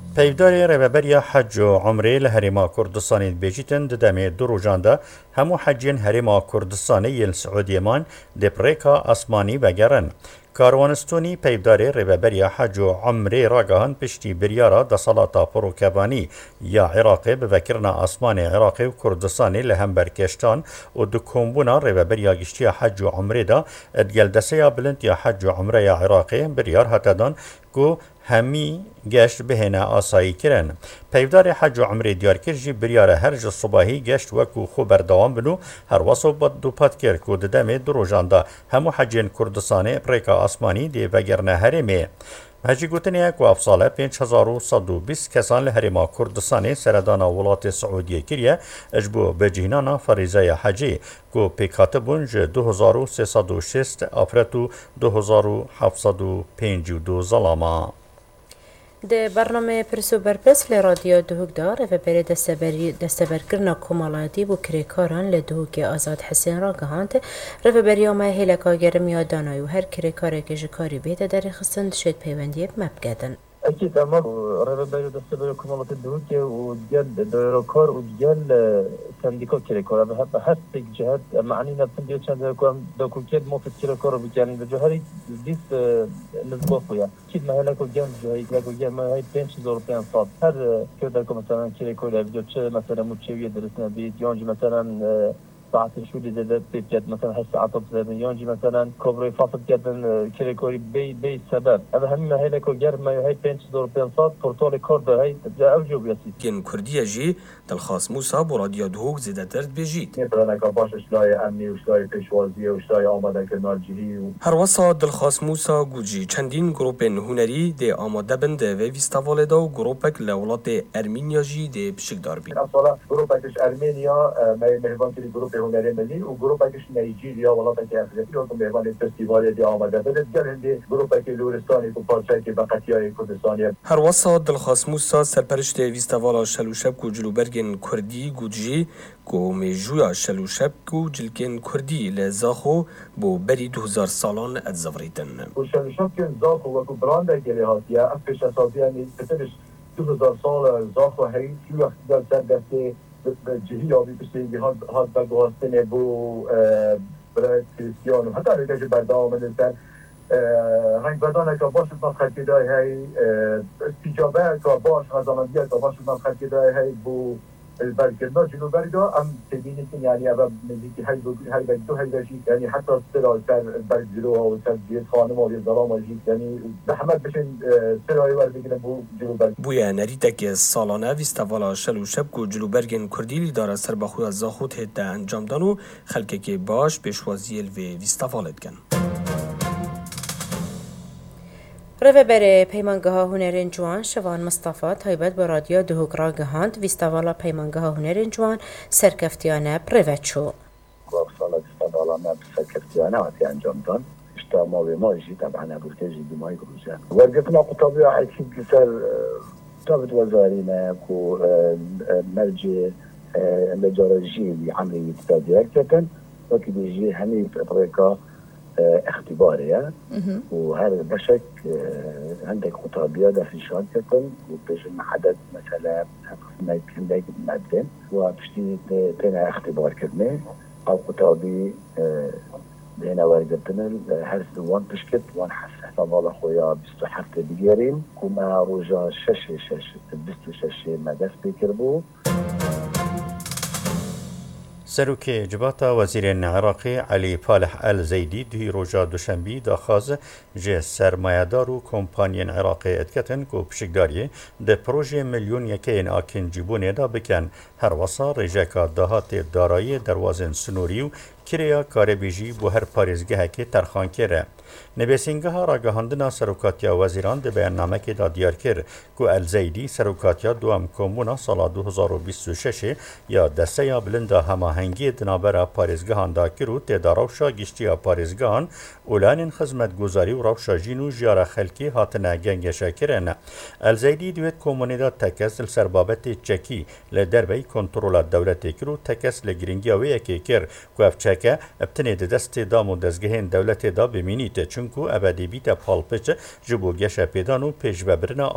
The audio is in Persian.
پەیوەداری ڕێبەریا حەج و عومرێ لە هەرێما کوردستانی بێژیتن دەدەمێت دوو ڕۆژاندا هەموو حەجیên هەرێما کوردستانی yên سعودیەمان dê pirêka esmanî vegerin. Karwanistûnî peyvdarê rêveberiya hec û umrê ragihan piştî biryara desalata pirûkevanî ya Iraqê bi vekirina esmanê Iraqê û Kurdistanê li hember keştan û di kombûna rêveberiya giştiya hec û umrê de edgeldeseya bilind ya hec û umre ya Iraqê biryar hate dan ku hemî geşt bihêne asayî kirin. Peyvdarê hec û umrê diyarkir jî biryare her ji subahî geşt wekû xwe berdewam bin û herweso dûpat kir ku di demê du rojan da hemû hecên Kurdistanê pirêka esmanî dê vegerine herêmê. Hecî gotinê ku ev sal 5120 kesan li herêma Kurdistanê seredana welatê Siûdiyê kiriye ji bo vecihînana ferîzeya hecê ku pêkhatibûn ji 2306 afret û 2752 zelama. د برنامه پرسو برپرس لی رادیو دهوک دا رفبری دستبرکرنا کمالاتی بو کریکاران لی دهوک آزاد حسین را گهاند رفبری آمه هیلکا گرم یا دانایو هر کریکاره که جکاری بیده در خستند شد پیوندیه مبگدن. أكيد أما ربما دستبر كمالات الدوكي وديال ديروكار وديال سنديكو كيريكار بحث جهات معنينا بسنديو چند دوكوكيد مو في كيريكار بكان بجهري ديس نزبوفيا أكيد ما هلاكو جان جهري لاكو جان ما هاي 5000 صاد هر كده مثلا كيريكار فيديو مثلا متشويه درسنا بيديونج مثلا ساعت شو زاد بجد مثلا هالساعات يونجي مثلا كوبري فاصل جدا كريكوري بي سبب هذا هم هيك وجر ما هي بنش دور بنصات بورتال كورد هي اوجو بيسي كن كرديه جي دلخاص موسى براديو دهوك زيادة ترد بيجيت مثلا كباش شلاي امني وشلاي بيشوازيه وشلاي آماده كنالجيري هر وسا دلخاص موسى گوجي چندین گروپن هنری ده آماده بند و ویستاواله دا و گروپک لولات ارمینیا جی ده بشک دار بین اصلا گروپکش ارمینیا مهربان کلی گروپ هنری ملی و گروپکش نایجیریا ولات افریقی و مهربان فستیوال دی آماده بند گرنده گروپک لورستانی و پارچه که بقیای کردستانی هر وسا دلخاص موسى سرپرشت ویستاوالا شلوشب کو جلوبرگن کردی گوجی کو میجویا شلوشب کو جلکن کردی لزاخو بو بری 2000 سالان اتزوریتن و شلوشب که زاخو و کو برانده گلی هاتیه افش اساسی یعنی بترش 2000 سال زاخو هی شو اختیار سر دسته جهی آبی بسیاری هات بگوستنه بو برای کریستیان و حتی ریتش بردام منستن هنگ بدانه که باش من خلقی دای هی استیجابه که باش هزامندیه که باش من خلقی دای هی بو البرگرنا جنوبری دا هم تبینید یعنی اول نزدیکی هی بگدو هی بشید یعنی حتی سرای سر برگزیرو و سر زیاد خانم و زرام وجید یعنی زحمت بشن سرای ور بگیرن بو جنوبری بویا نریتک سالانه ویستاوالا شلوشب کو جلوبرگن کردی لیدار سر بخوی از زاخوت هده انجام دانو خلقه که باش پیشوازی الوی ویستاوالت کن رهبر پیمانگاه هنرین جوان شوان مصطفی تایبت با رادیو دهوک را گهاند ویستاوالا پیمانگاه هنرین جوان سرکفتیانه پروچو. وقتی ویستاوالا نه سرکفتیانه وقتی انجام داد. ما به ماجی طبعا ابوتاجی بیمای گروزان. وقتنا قطبی حکیم کسر تابت وزارینه کو مرجع لجارجی عملی تدریک کن وقتی بیجی همی طریقه اختباريه وهذا بشك عندك خطابيه ده في شان كتن وبيش عدد مثلا ما يمكن ده مقدم وبشتي تنا اختبار كدنه او خطابي هنا واردتنا هرس وان بشكت وان حسن طبعا خويا بيستحقت بيجرين كما رجا شش بستو شش ما دس بيكربو سروکی جباتا وزیر عراقی علی فالح الزیدی دوی روژا دوشنبی داخواز جه سرمایه‌دار و کمپانین عراقی اتکتن کو پشکداری ده پروژه میلیون یکین آکن جیبونه دا بکن هر وصا ریجکا دهات دارایی دروازن سنوری و کریا کاربیجی بو هر پاریزگه که ترخان کره. نویسنگه ها راگهاندنا سروکاتیا وزیران ده بیاننامه که دا دیار کر که الزیدی سروکاتیا دوام کمونا سالا 2026 یا دسته یا بلنده هماهنگی دنابرا پاریزگهان دا کرو تیدا روشا گشتیا پاریزگهان اولانین خدمت گذاری و روشا جینو جیارا خلکی هاتنه گنگشا کرن. الزیدی دوید کمونی دا تکس لسربابت چکی لدربی کنترول دولت کرو تکس لگرینگی وی که کر که افچکه ابتنی دست دام و دزگهین دولت دا بمینید چونکو ابدی بیت پالپچ جبو گشه پیدانو پیش ببرنا